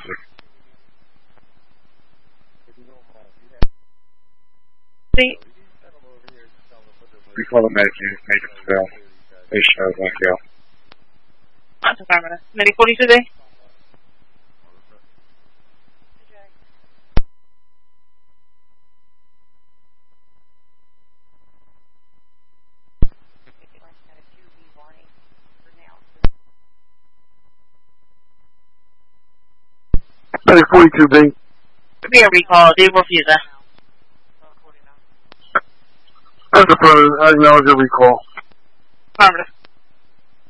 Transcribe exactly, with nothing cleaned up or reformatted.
sir. See? We call the medic unit, make it fail. They show like you. That's affirmative. Medic forty-two day? Medic forty-two B. Be a recall. Do refuse that. That's affirmative. I acknowledge your recall. Affirmative.